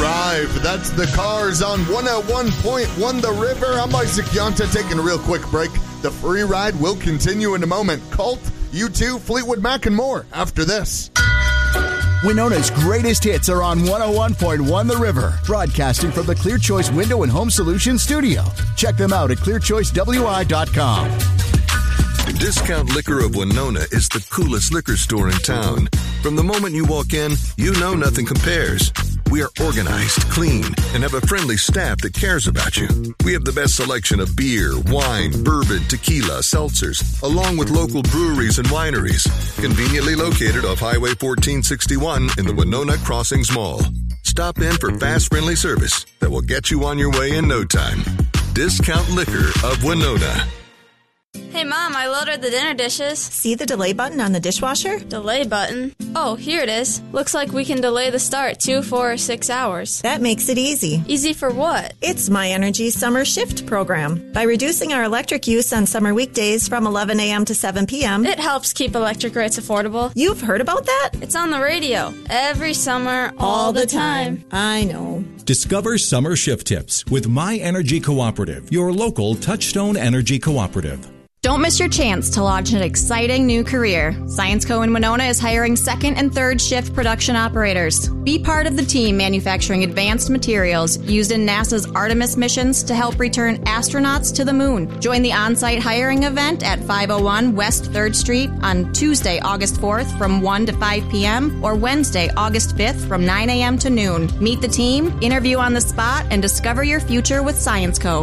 Drive. That's the Cars on 101.1 The River. I'm Isaac Yonta taking a real quick break. The free ride will continue in a moment. Colt, U2, Fleetwood Mac, and more after this. Winona's greatest hits are on 101.1 The River, broadcasting from the Clear Choice Window and Home Solutions studio. Check them out at clearchoicewi.com. Discount Liquor of Winona is the coolest liquor store in town. From the moment you walk in, you know nothing compares. We are organized, clean, and have a friendly staff that cares about you. We have the best selection of beer, wine, bourbon, tequila, seltzers, along with local breweries and wineries. Conveniently located off Highway 1461 in the Winona Crossings Mall. Stop in for fast, friendly service that will get you on your way in no time. Discount Liquor of Winona. Hey, Mom, I loaded the dinner dishes. See the delay button on the dishwasher? Delay button? Oh, here it is. Looks like we can delay the start 2, 4, or 6 hours. That makes it easy. Easy for what? It's My Energy Summer Shift program. By reducing our electric use on summer weekdays from 11 a.m. to 7 p.m., it helps keep electric rates affordable. You've heard about that? It's on the radio. Every summer, all the time. I know. Discover summer shift tips with My Energy Cooperative, your local Touchstone Energy Cooperative. Don't miss your chance to launch an exciting new career. ScienceCo in Winona is hiring second and third shift production operators. Be part of the team manufacturing advanced materials used in NASA's Artemis missions to help return astronauts to the moon. Join the on-site hiring event at 501 West 3rd Street on Tuesday, August 4th from 1 to 5 p.m. or Wednesday, August 5th from 9 a.m. to noon. Meet the team, interview on the spot, and discover your future with ScienceCo.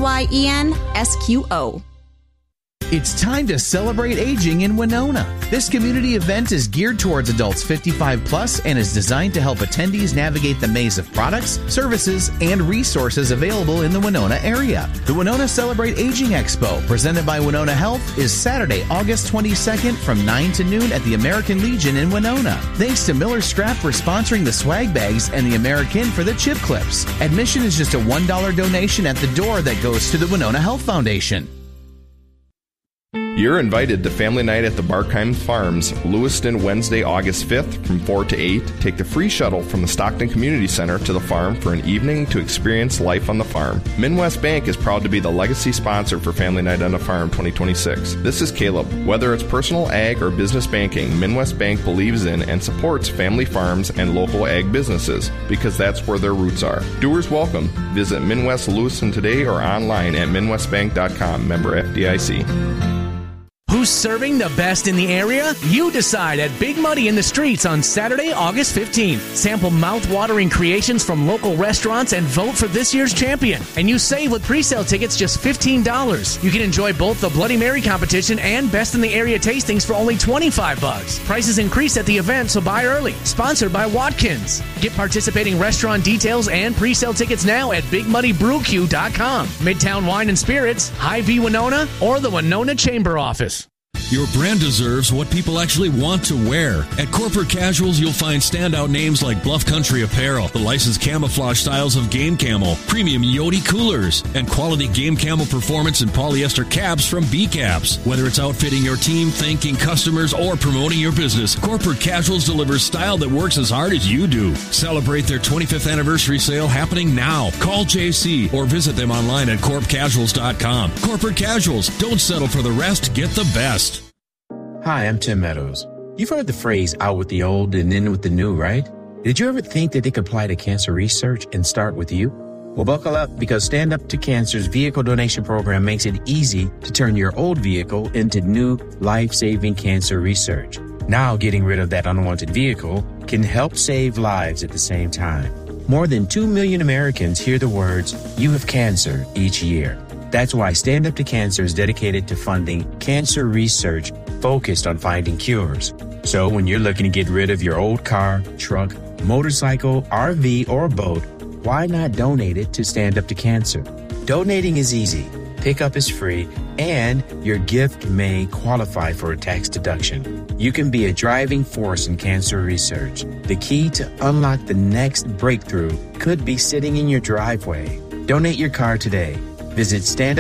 SYENSQO. It's time to celebrate aging in Winona. This community event is geared towards adults 55 plus and is designed to help attendees navigate the maze of products, services, and resources available in the Winona area. The Winona Celebrate Aging Expo, presented by Winona Health, is Saturday, August 22nd from 9 to noon at the American Legion in Winona. Thanks to Miller Scrap for sponsoring the swag bags and the American for the chip clips. Admission is just a $1 donation at the door that goes to the Winona Health Foundation. You're invited to Family Night at the Barkheim Farms, Lewiston, Wednesday, August 5th from 4 to 8. Take the free shuttle from the Stockton Community Center to the farm for an evening to experience life on the farm. Midwest Bank is proud to be the legacy sponsor for Family Night on the Farm 2026. This is Caleb. Whether it's personal ag or business banking, Midwest Bank believes in and supports family farms and local ag businesses because that's where their roots are. Doers welcome. Visit Midwest Lewiston today or online at midwestbank.com. Member FDIC. Who's serving the best in the area? You decide at Big Muddy in the Streets on Saturday, August 15th. Sample mouth-watering creations from local restaurants and vote for this year's champion. And you save with pre-sale tickets just $15. You can enjoy both the Bloody Mary competition and Best in the Area tastings for only $25. Prices increase at the event, so buy early. Sponsored by Watkins. Get participating restaurant details and pre-sale tickets now at BigMuddyBrewQ.com. Midtown Wine and Spirits, Hy-Vee Winona, or the Winona Chamber Office. Your brand deserves what people actually want to wear. At Corporate Casuals, you'll find standout names like Bluff Country Apparel, the licensed camouflage styles of Game Camo, premium Yodi coolers, and quality Game Camo performance and polyester caps from B-Caps. Whether it's outfitting your team, thanking customers, or promoting your business, Corporate Casuals delivers style that works as hard as you do. Celebrate their 25th anniversary sale happening now. Call JC or visit them online at corpcasuals.com. Corporate Casuals. Don't settle for the rest. Get the best. Hi, I'm Tim Meadows. You've heard the phrase out with the old and in with the new, right? Did you ever think that they could apply to cancer research and start with you? Well, buckle up because Stand Up to Cancer's vehicle donation program makes it easy to turn your old vehicle into new life-saving cancer research. Now, getting rid of that unwanted vehicle can help save lives at the same time. More than 2 million Americans hear the words, "You have cancer," each year. That's why Stand Up to Cancer is dedicated to funding cancer research focused on finding cures. So when you're looking to get rid of your old car, truck, motorcycle, RV, or boat, why not donate it to Stand Up to Cancer? Donating is easy, pickup is free, and your gift may qualify for a tax deduction. You can be a driving force in cancer research. The key to unlock the next breakthrough could be sitting in your driveway. Donate your car today. Visit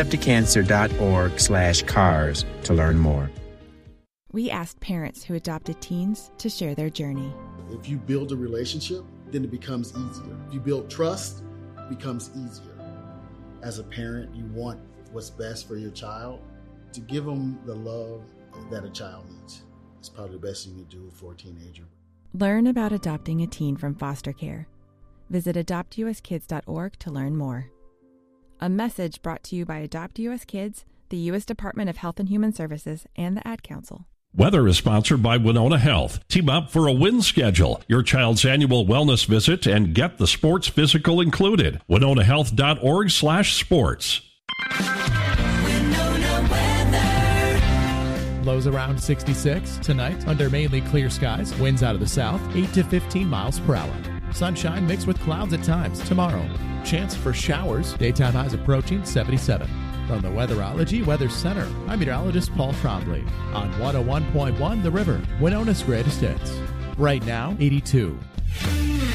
standuptocancer.org/cars to learn more. We asked parents who adopted teens to share their journey. If you build a relationship, then it becomes easier. If you build trust, it becomes easier. As a parent, you want what's best for your child. To give them the love that a child needs is probably the best you can do for a teenager. Learn about adopting a teen from foster care. Visit adoptuskids.org to learn more. A message brought to you by Adopt US Kids, the U.S. Department of Health and Human Services, and the Ad Council. Weather is sponsored by Winona Health. Team up for a win schedule, your child's annual wellness visit, and get the sports physical included. WinonaHealth.org/sports. Lows around 66. Tonight, under mainly clear skies, winds out of the south, 8 to 15 miles per hour. Sunshine mixed with clouds at times. Tomorrow, chance for showers. Daytime highs approaching 77. From the Weatherology Weather Center, I'm meteorologist Paul Trombley on 101.1 The River, Winona's greatest hits. Right now, 82.